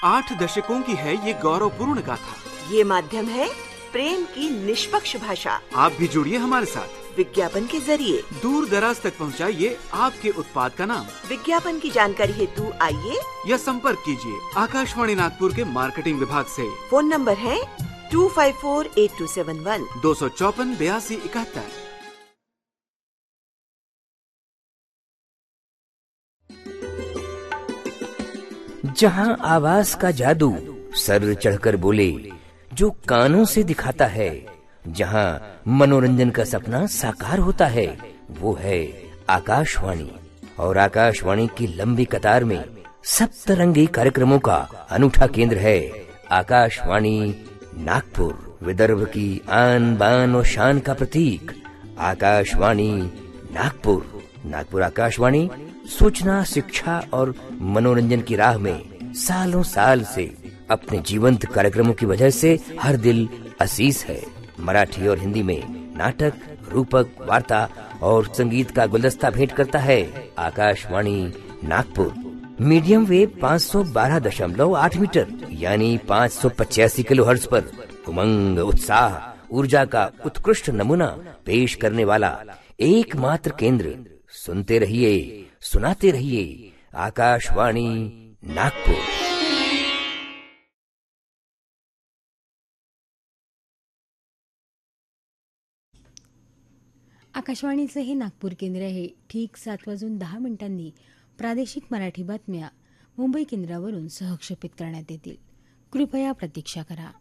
8 दशकों की है ये गौरवपूर्ण गाथा। ये माध्यम है प्रेम की निष्पक्ष भाषा। आप भी जुड़िए हमारे साथ। विज्ञापन के जरिए दूर दराज तक पहुंचाइए आपके उत्पाद का नाम। विज्ञापन की जानकारी हेतु आइए या संपर्क कीजिए आकाशवाणी नागपुर के मार्केटिंग विभाग से। फोन नंबर है 25482712 254-8271। जहां आवाज का जादू सर चढ़कर बोले, जो कानों से दिखाता है, जहां मनोरंजन का सपना साकार होता है, वो है आकाशवाणी। और आकाशवाणी की लंबी कतार में सप्तरंगी कार्यक्रमों का अनूठा केंद्र है आकाशवाणी नागपुर। विदर्भ की आन बान और शान का प्रतीक आकाशवाणी नागपुर। नागपुर आकाशवाणी सूचना, शिक्षा और मनोरंजन की राह में सालों साल से अपने जीवंत कार्यक्रमों की वजह से हर दिल असीस है। मराठी और हिंदी में नाटक, रूपक, वार्ता और संगीत का गुलदस्ता भेंट करता है Akashvani Nagpur. Medium wave 512.8 metre यानी 585 किलोहर्ट्ज पर उमंग, उत्साह, ऊर्जा का उत्कृष्ट नमूना पेश करने वाला एकमात्र केंद्र। सुनते रहिए, सुनाते रहिए, आकाशवाणी नागपुर। आकाशवाणीचं हे नागपूर केंद्र आहे. ठीक 7:10 प्रादेशिक मराठी बातम्या मुंबई केंद्रावरून सहक्षेपित करण्यात येतील. कृपया प्रतीक्षा करा.